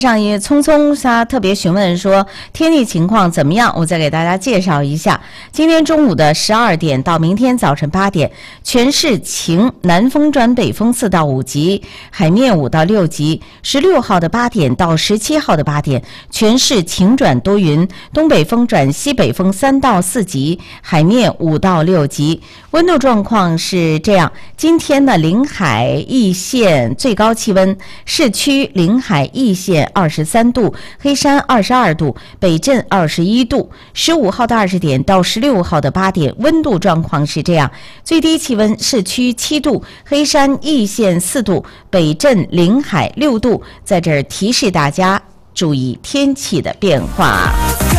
上也匆匆他特别询问说天气情况怎么样，我再给大家介绍一下。今天中午的12点到明天早晨8点，全市晴，南风转北风4到5级，海面5到6级。16号的8点到17号的8点，全市晴转多云，东北风转西北风3到4级，海面5到6级。温度状况是这样，今天的临海易县最高气温，市区临海易县23度，黑山22度，北镇21度。15号的20点到16号的8点，温度状况是这样，最低气温市区7度，黑山易县4度，北镇临海6度。在这儿提示大家注意天气的变化。